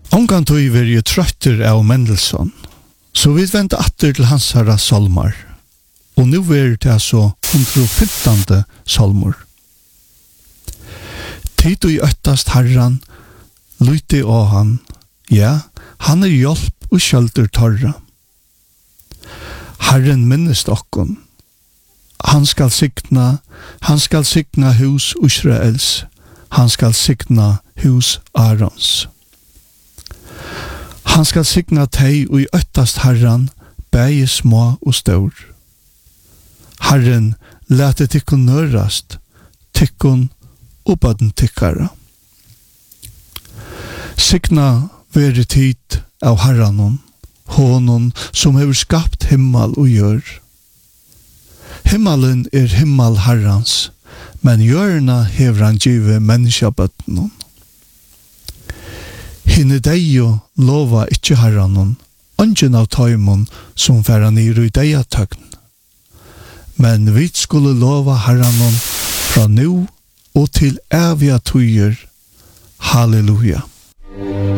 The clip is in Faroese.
Ongan tog vi jo trøtter av Mendelssohn, så vi vente atter til hans herra salmar, og nu er det altså 115. salmor. Tid og i øttast herran, lytte av han, ja, han er hjelp og kjølter torra. Herren minnes okkon, han skal signa hus Israels, han skal signa hus Arons. Han skal signa teg og i øttast herran, bæge små og stor. Herren lete tikkun nørast, tikkun og baden tikkara. Signa veri tid av herranon, honon som hever skapt himmel og gjør. Himmelen er himmel herrans, men gjørna hever han givet menneskabøttenon. Hinne deio lova ikkje herranon, ongen av taimon som færa niru i deia tøgn. Men vi skulle lova herranon fra nu og til evige tøyer. Halleluja.